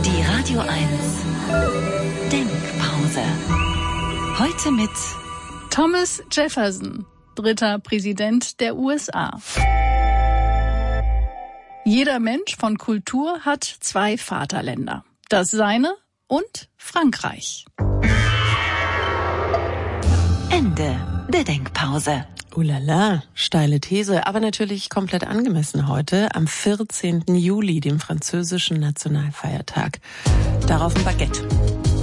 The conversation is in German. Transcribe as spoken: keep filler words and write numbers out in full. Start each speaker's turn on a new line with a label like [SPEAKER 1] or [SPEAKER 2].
[SPEAKER 1] Die Radio eins Denkpause. Heute mit
[SPEAKER 2] Thomas Jefferson, dritter Präsident der U S A. Jeder Mensch von Kultur hat zwei Vaterländer. Das seine und Frankreich.
[SPEAKER 1] Ende der Denkpause.
[SPEAKER 3] Ulala, steile These, aber natürlich komplett angemessen heute, am vierzehnten Juli, dem französischen Nationalfeiertag. Darauf ein Baguette.